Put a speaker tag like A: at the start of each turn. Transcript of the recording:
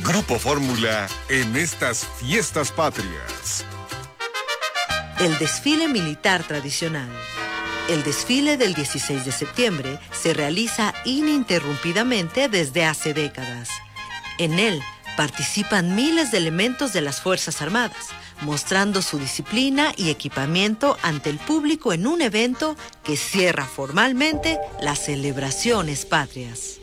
A: Grupo Fórmula en estas fiestas patrias.
B: El desfile militar tradicional. El desfile del 16 de septiembre se realiza ininterrumpidamente desde hace décadas. En él participan miles de elementos de las Fuerzas Armadas, mostrando su disciplina y equipamiento ante el público en un evento que cierra formalmente las celebraciones patrias.